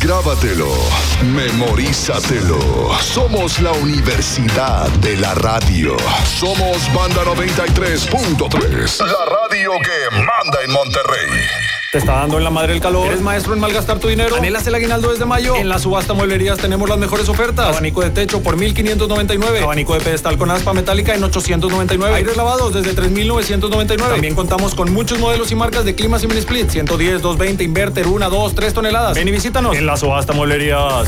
Grábatelo, memorízatelo. Somos la Universidad de la Radio. Somos Banda 93.3. La radio que manda en Monterrey. ¿Te está dando en la madre el calor? ¿Eres maestro en malgastar tu dinero? ¿Anhelas el aguinaldo desde mayo? En la subasta Mueblerías tenemos las mejores ofertas. Abanico de techo por $1,599. Abanico de pedestal con aspa metálica en $899. Aires lavados desde $3,999. También contamos con muchos modelos y marcas de climas y mini split. 110, 220, inverter, 1, 2, 3 toneladas. Ven y visítanos en la subasta Mueblerías.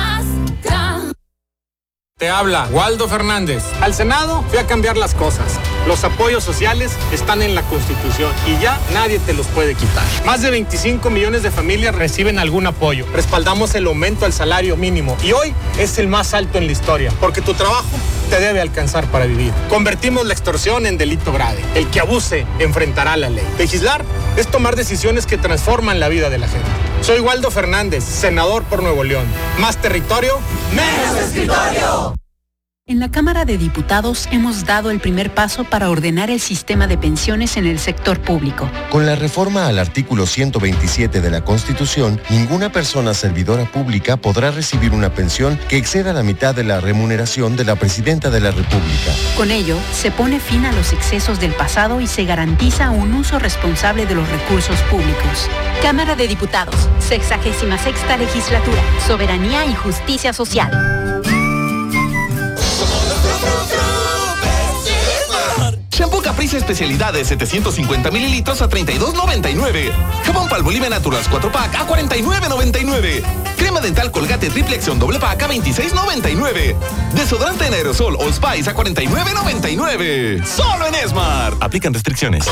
Te habla Waldo Fernández. Al Senado fui a cambiar las cosas. Los apoyos sociales están en la Constitución y ya nadie te los puede quitar. Más de 25 millones de familias reciben algún apoyo. Respaldamos el aumento al salario mínimo y hoy es el más alto en la historia, porque tu trabajo te debe alcanzar para vivir. Convertimos la extorsión en delito grave. El que abuse enfrentará la ley. Legislar es tomar decisiones que transforman la vida de la gente. Soy Waldo Fernández, senador por Nuevo León. Más territorio, menos escritorio. En la Cámara de Diputados hemos dado el primer paso para ordenar el sistema de pensiones en el sector público. Con la reforma al artículo 127 de la Constitución, ninguna persona servidora pública podrá recibir una pensión que exceda la mitad de la remuneración de la Presidenta de la República. Con ello, se pone fin a los excesos del pasado y se garantiza un uso responsable de los recursos públicos. Cámara de Diputados, 66ª Legislatura, Soberanía y Justicia Social. Shampoo Caprice especialidad de 750 mililitros a $32.99. Jabón Palmolive Naturals 4-pack a $49.99. Crema dental Colgate Triple Acción doble pack a $26.99. Desodorante en aerosol All Spice a $49.99. Solo en Esmar. Aplican restricciones.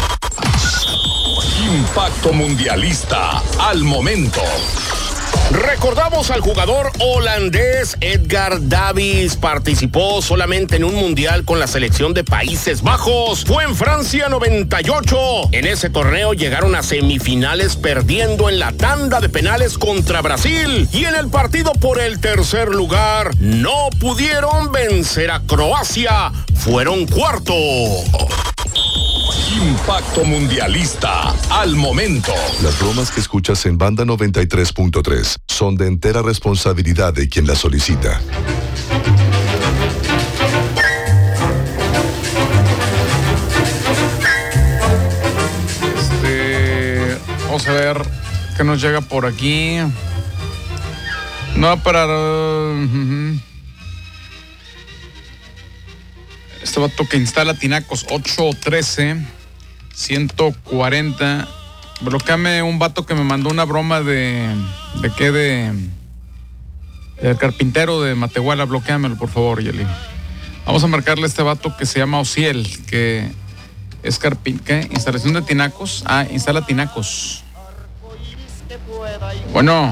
Impacto mundialista al momento. Recordamos al jugador holandés Edgar Davids. Participó solamente en un mundial con la selección de Países Bajos. Fue en Francia 98. En ese torneo llegaron a semifinales perdiendo en la tanda de penales contra Brasil. Y en el partido por el tercer lugar no pudieron vencer a Croacia. Fueron cuarto. Impacto mundialista al momento. Las bromas que escuchas en Banda 93.3 son de entera responsabilidad de quien las solicita. Vamos a ver qué nos llega por aquí. No va a parar. Este vato que instala tinacos 813-140. Bloqueame un vato que me mandó una broma del carpintero de Matehuala. Bloqueamelo, por favor, Yeli. Vamos a marcarle a este vato que se llama Ociel, que es ¿qué? Instalación de tinacos. Instala tinacos. Bueno.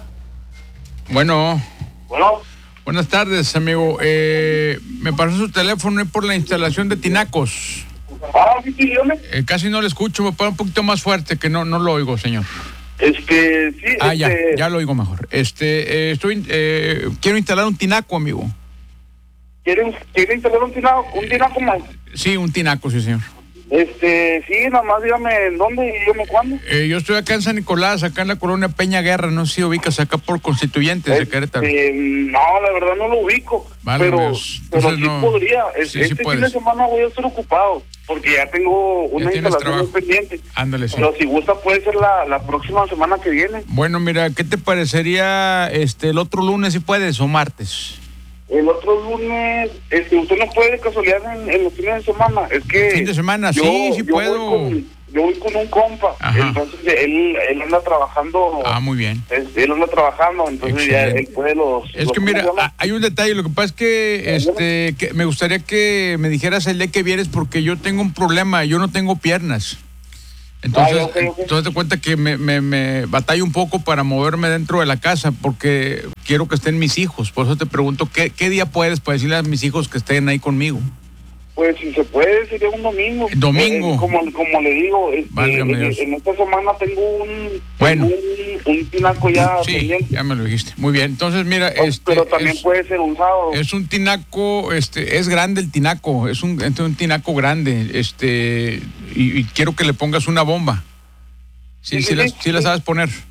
Buenas tardes, amigo. Me pasó su teléfono por la instalación de tinacos. Sí, dígame. Casi no le escucho, me pone un poquito más fuerte, que no lo oigo, señor. Sí. Ya lo oigo mejor. Quiero instalar un tinaco, amigo. ¿Quiere instalar un tinaco más? Sí, un tinaco, sí, señor. Sí, nomás dígame en dónde y dígame cuándo. Yo estoy acá en San Nicolás, acá en la colonia Peña Guerra, no sé si ubicas acá por Constituyentes de Querétaro. No, la verdad no lo ubico, vale, pero sí podría. Sí, este fin de semana voy a estar ocupado, porque ya tengo una instalación pendiente. Ándale, sí. Pero si gusta puede ser la próxima semana que viene. Bueno, mira, ¿qué te parecería el otro lunes si puedes o martes? El otro lunes, usted no puede de casualidad en los fines de semana. Es que fin de semana, sí puedo. Yo voy con un compa. Ajá. Entonces él anda trabajando. Muy bien. Él anda trabajando, entonces excelente. Ya él puede Es que mira, hay un detalle. Lo que pasa es que que me gustaría que me dijeras el día que vienes, porque yo tengo un problema. Yo no tengo piernas. Entonces, entonces te cuenta que me batallo un poco para moverme dentro de la casa, porque quiero que estén mis hijos. Por eso te pregunto, ¿qué día puedes para decirle a mis hijos que estén ahí conmigo? Pues si se puede, sería un domingo. ¿Domingo? Como le digo, en esta semana tengo un tinaco ya pendiente. Ya me lo dijiste. Muy bien, entonces mira... pero también puede ser un sábado. Es un tinaco, es grande el tinaco, es un tinaco grande, y quiero que le pongas una bomba. Sí, la sabes poner.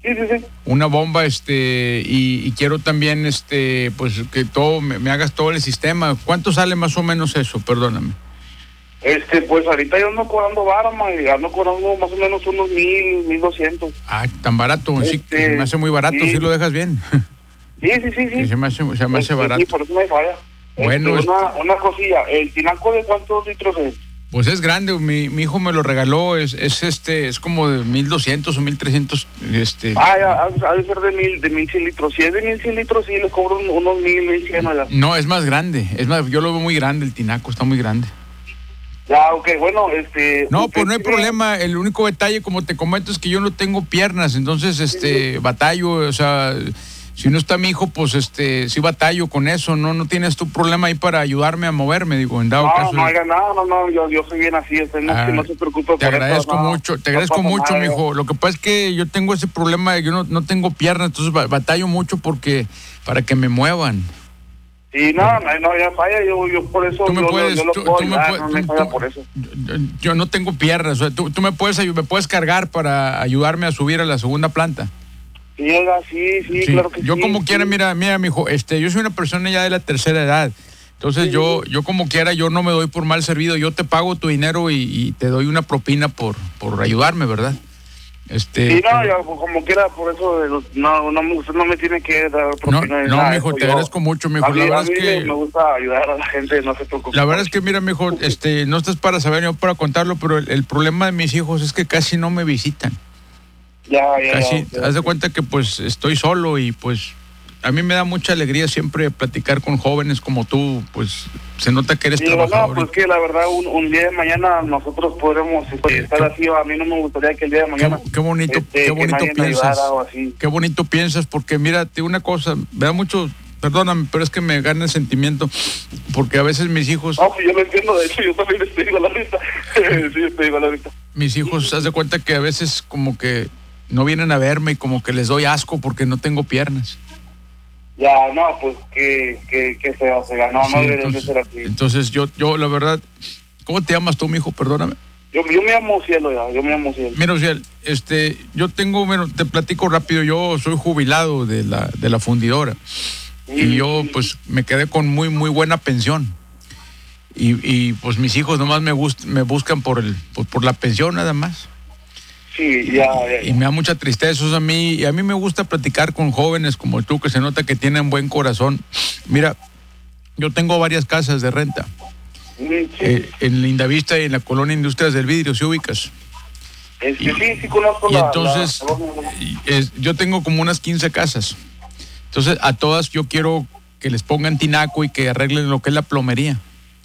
Sí. Una bomba, y quiero también, pues que todo, me hagas todo el sistema. ¿Cuánto sale más o menos eso? Perdóname. Pues ahorita yo ando cobrando barma y ando cobrando más o menos unos 1,200. Ah, tan barato, sí, se me hace muy barato, sí lo dejas bien. Sí. Se me hace barato. Sí, por eso me falla. Bueno, una cosilla, ¿el tinaco de cuántos litros es? Pues es grande, mi hijo me lo regaló, es como de 1,200 o 1,300, ha de ser de 1,100 litros. Si es de 1,100 litros, sí le cobro unos 1,100 allá. No, es más grande, yo lo veo muy grande, el tinaco está muy grande. Ya, ok, bueno, No, pues no hay problema, el único detalle, como te comento, es que yo no tengo piernas, entonces, batallo, o sea, si no está mi hijo, pues, sí batallo con eso, no tienes tu problema ahí para ayudarme a moverme, digo, en dado caso. No, yo soy bien así, no se preocupe por eso. Te agradezco mucho, mijo, lo que pasa es que yo tengo ese problema, yo no tengo piernas, entonces batallo mucho para que me muevan. Sí, no, ya falla, yo por eso, por eso. Yo no tengo piernas, o sea, tú me puedes cargar para ayudarme a subir a la segunda planta. Sí, claro que sí. Yo como quiera, mira, mijo, yo soy una persona ya de la tercera edad, entonces yo como quiera, yo no me doy por mal servido, yo te pago tu dinero y te doy una propina por ayudarme, ¿verdad? Sí, yo como quiera, por eso no me tiene que dar propina. No, mijo, te agradezco mucho, mijo. La verdad es que me gusta ayudar a la gente, no se preocupe. La verdad es que, mira, mijo, no estás para saber ni para contarlo, pero el problema de mis hijos es que casi no me visitan. Casi, haz de cuenta que pues estoy solo y pues a mí me da mucha alegría siempre platicar con jóvenes como tú, pues se nota que eres trabajador. Pues que la verdad un día de mañana nosotros podremos estar así, a mí no me gustaría que el día de mañana qué bonito piensas, qué bonito piensas, porque mírate una cosa, me da mucho, perdóname, pero es que me gana el sentimiento, porque a veces mis hijos... No, pues yo lo entiendo, de hecho yo también estoy igual ahorita, sí, estoy igual ahorita. Mis hijos, haz de cuenta que a veces como que no vienen a verme y como que les doy asco porque no tengo piernas. Ya, no, pues que feo se ganó, no debería de ser así. Entonces yo la verdad, ¿cómo te llamas tú, mijo? Perdóname. Yo me llamo Cielo yo me llamo Cielo. Mira, Cielo, yo tengo, te platico rápido, yo soy jubilado de la fundidora y yo pues me quedé con muy, muy buena pensión y pues mis hijos nomás me buscan por la pensión nada más. Sí, ya. Y me da mucha tristeza eso a mí me gusta platicar con jóvenes como tú que se nota que tienen buen corazón. Mira, yo tengo varias casas de renta en Lindavista y en la colonia Industrias del Vidrio, ¿sí ubicas? Sí, conozco. Y entonces yo tengo como unas 15 casas. Entonces a todas yo quiero que les pongan tinaco y que arreglen lo que es la plomería.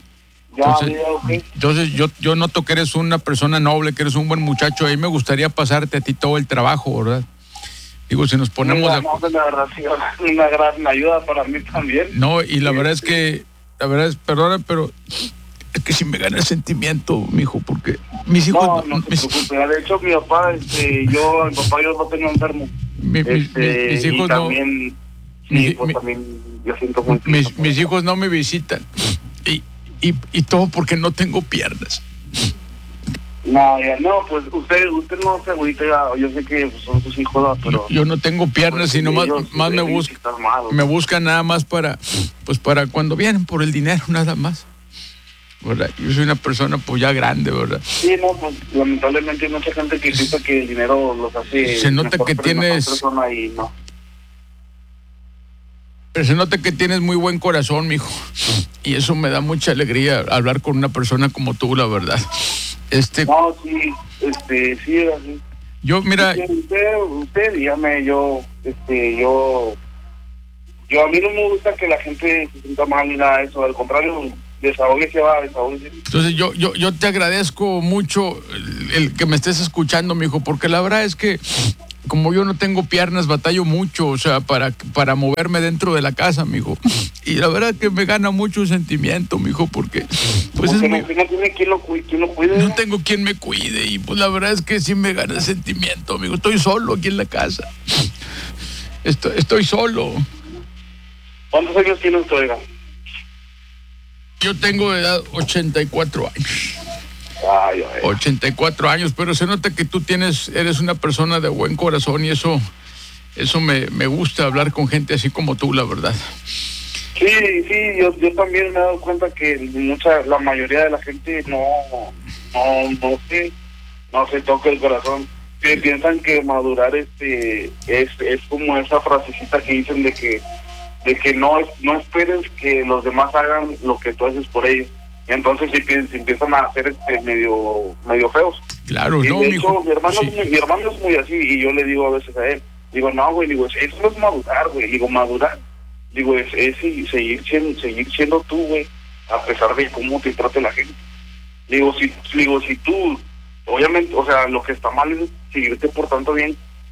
Entonces yo noto que eres una persona noble, que eres un buen muchacho. Ahí me gustaría pasarte a ti todo el trabajo, ¿verdad? Digo, si nos ponemos... la verdad, sí, una gran ayuda para mí también. No, y la verdad es, perdona, pero es que sí me gana el sentimiento, mijo, porque mis hijos... No se preocupe. De hecho, mi papá, yo lo tengo enfermo. Mis hijos también, también yo siento muy... Mis hijos no me visitan. Y todo porque no tengo piernas. No, pues usted no se agüita, yo sé que son sus hijos, pero... Yo no tengo piernas, sino más me buscan nada más para cuando vienen por el dinero, nada más. ¿Verdad? Yo soy una persona pues ya grande, ¿verdad? Sí, pues lamentablemente hay mucha gente que piensa que el dinero los hace... Se nota que tienes... Y no. Pero se nota que tienes muy buen corazón, mijo. Y eso me da mucha alegría hablar con una persona como tú, la verdad. No, sí, sí, así. Yo, mira... Usted dígame, yo a mí no me gusta que la gente se sienta mal ni nada de eso, al contrario, desahógese. Entonces yo te agradezco mucho el que me estés escuchando, mijo, porque la verdad es que como yo no tengo piernas, batallo mucho, o sea, para moverme dentro de la casa, mijo. Y la verdad que me gana mucho sentimiento, mijo, porque pues porque no tiene quien lo cuide. No tengo quien me cuide y pues la verdad es que sí me gana sentimiento, amigo. Estoy solo aquí en la casa. Estoy solo. ¿Cuántos años tiene usted, oiga? Yo tengo de edad 84 años. 84 años, pero se nota que tú eres una persona de buen corazón y eso Eso me gusta hablar con gente así como tú, la verdad. Sí, yo también me he dado cuenta que la mayoría de la gente no se toca el corazón. Que piensan que madurar es como esa frasecita que dicen de que no esperes que los demás hagan lo que tú haces por ellos. Y entonces se empiezan a hacer medio feos. Claro, y no, de hecho, mi hermano es muy así, y yo le digo a veces a él, digo, no, güey, digo, eso no es madurar, güey, digo, madurar, digo, es seguir siendo tú, güey, a pesar de cómo te trate la gente. Digo, si tú, obviamente, o sea, lo que está mal es seguirte portándote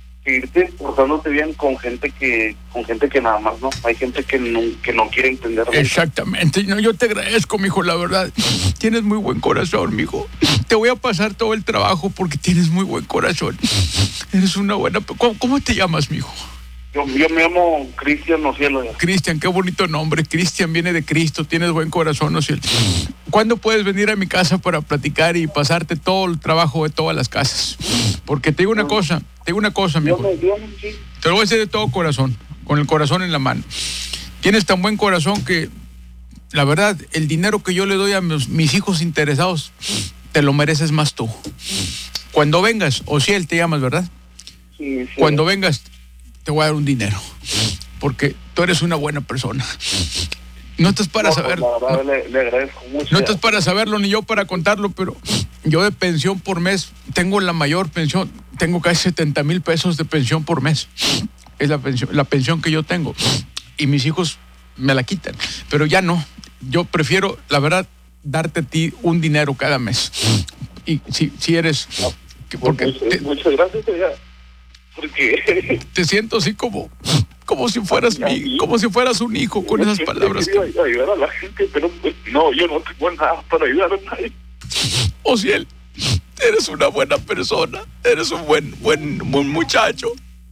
bien con gente que nada más, ¿no? Hay gente que no quiere entender. Exactamente. No, yo te agradezco, mijo, la verdad. Tienes muy buen corazón, mijo. Te voy a pasar todo el trabajo porque tienes muy buen corazón. Eres una buena... ¿Cómo te llamas, mijo? Yo me llamo Cristian Ociel. Cristian, qué bonito nombre. Cristian viene de Cristo, tienes buen corazón, Ociel. ¿Cuándo puedes venir a mi casa para platicar y pasarte todo el trabajo de todas las casas? Porque te digo una cosa, amigo. Te lo voy a decir de todo corazón, con el corazón en la mano. Tienes tan buen corazón que, la verdad, el dinero que yo le doy a mis hijos interesados, te lo mereces más tú. Cuando vengas, Ociel te llamas, ¿verdad? Sí. Cuando vengas, te voy a dar un dinero, porque tú eres una buena persona. No estás para saberlo. Le agradezco mucho. No estás para saberlo ni yo para contarlo, pero yo de pensión por mes tengo la mayor pensión. Tengo casi 70,000 pesos de pensión por mes. Es la pensión que yo tengo. Y mis hijos me la quitan. Pero ya no. Yo prefiero, la verdad, darte a ti un dinero cada mes. Y si eres... Porque muchas gracias, ya. Porque te siento así como si fueras como si fueras un hijo con esas palabras. Ayudar a la gente, pero no, yo no tengo nada para ayudar a nadie. Ociel, eres una buena persona, eres un buen muchacho.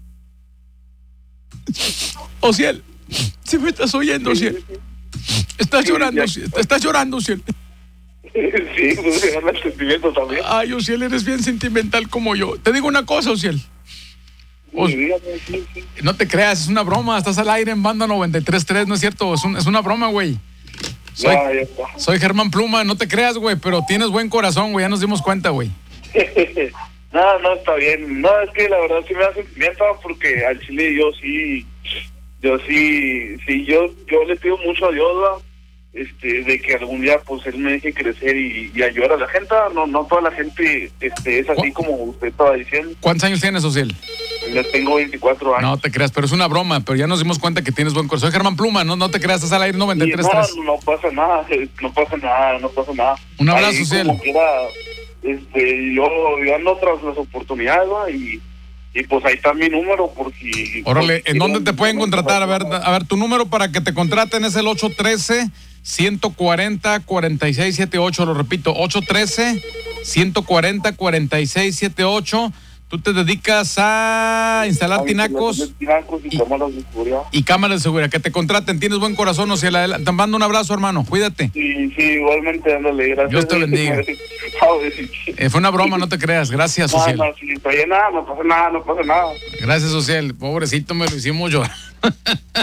Ociel, si me estás oyendo, Ociel, estás llorando, Ociel. Sí, pues se gana el sentimiento también. Ay, Ociel, eres bien sentimental como yo. Te digo una cosa, Ociel. No te creas, es una broma. Estás al aire en Banda 93.3, no es cierto. Es una broma, güey. Soy Germán Pluma, no te creas, güey, pero tienes buen corazón, güey. Ya nos dimos cuenta, güey. No, está bien. No, es que la verdad sí me da sentimiento porque al chile yo le pido mucho a Dios, ¿va? De que algún día pues él me deje crecer y ayudar a la gente. No toda la gente es así como usted estaba diciendo. ¿Cuántos años tienes, Ociel? Yo tengo 24 años. No te creas, pero es una broma, pero ya nos dimos cuenta que tienes buen corazón. Soy Germán Pluma, no te creas, estás al aire 93.3. No pasa nada. Un abrazo, Ociel. Yo ando tras las oportunidades, ¿no? Y pues ahí está mi número por si... Órale, ¿en dónde te pueden contratar? A ver, tu número para que te contraten es el 813-140-4678, lo repito, 813-140-4678. Tú te dedicas a instalar tinacos y cámaras de seguridad. Que te contraten, tienes buen corazón, o sea, te mando un abrazo, hermano, cuídate. Sí, igualmente, ándale, gracias. Dios te bendiga. Fue una broma, no te creas, gracias, Ociel. No pasa nada. Gracias, Ociel, pobrecito, me lo hicimos llorar.